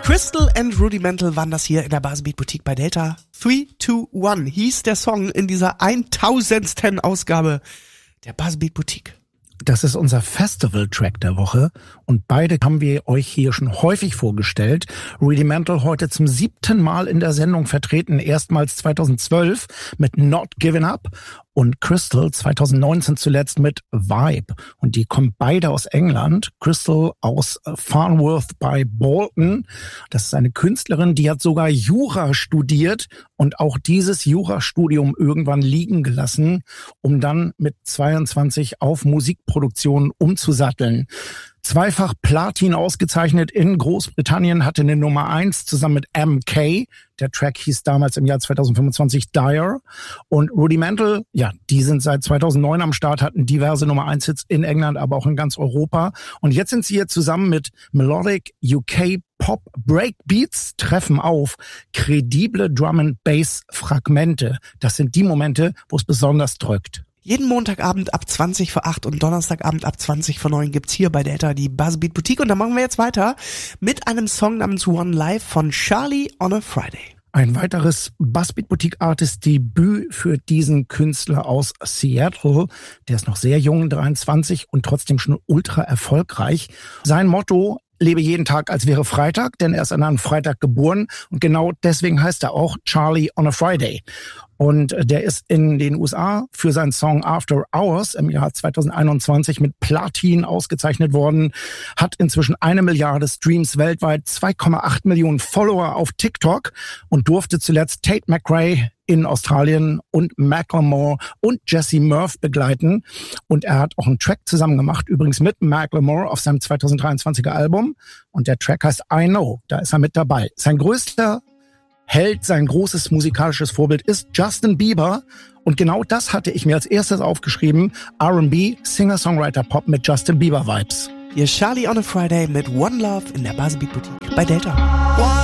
Crystal and Rudimental waren das hier in der Basenbeat Boutique bei Delta. 3, 2, 1 hieß der Song in dieser 1000. Ausgabe der Basenbeat Boutique. Das ist unser Festival-Track der Woche und beide haben wir euch hier schon häufig vorgestellt. Rudimental heute zum 7. Mal in der Sendung vertreten, erstmals 2012 mit Not Giving Up und Crystal 2019 zuletzt mit Vibe. Und die kommen beide aus England. Crystal aus Farnworth bei Bolton. Das ist eine Künstlerin, die hat sogar Jura studiert und auch dieses Jurastudium irgendwann liegen gelassen, um dann mit 22 auf Musikproduktion umzusatteln. Zweifach Platin ausgezeichnet in Großbritannien, hatte eine Nummer 1 zusammen mit MK. Der Track hieß damals im Jahr 2025 Dire. Und Rudimental, ja, die sind seit 2009 am Start, hatten diverse Nummer 1 Hits in England, aber auch in ganz Europa. Und jetzt sind sie hier zusammen mit Melodic UK Pop Breakbeats, treffen auf kredible Drum and Bass Fragmente. Das sind die Momente, wo es besonders drückt. Jeden Montagabend ab 20 vor 8 und Donnerstagabend ab 20 vor 9 gibt's hier bei Delta die Basenbeat Boutique. Und da machen wir jetzt weiter mit einem Song namens One Life von Charlie on a Friday. Ein weiteres Bassbeat Boutique Artist Debüt für diesen Künstler aus Seattle. Der ist noch sehr jung, 23 und trotzdem schon ultra erfolgreich. Sein Motto: lebe jeden Tag, als wäre Freitag, denn er ist an einem Freitag geboren und genau deswegen heißt er auch Charlie on a Friday. Und der ist in den USA für seinen Song After Hours im Jahr 2021 mit Platin ausgezeichnet worden, hat inzwischen 1 Milliarde Streams weltweit, 2,8 Millionen Follower auf TikTok und durfte zuletzt Tate McRae in Australien und Macklemore und Jesse Murph begleiten. Und er hat auch einen Track zusammen gemacht, übrigens mit Macklemore auf seinem 2023er Album. Und der Track heißt I Know, da ist er mit dabei. Sein größter Held, sein großes musikalisches Vorbild ist Justin Bieber. Und genau das hatte ich mir als erstes aufgeschrieben. R&B, Singer-Songwriter-Pop mit Justin Bieber-Vibes. Hier Charlie on a Friday mit One Love in der Basenbeat Boutique bei Delta.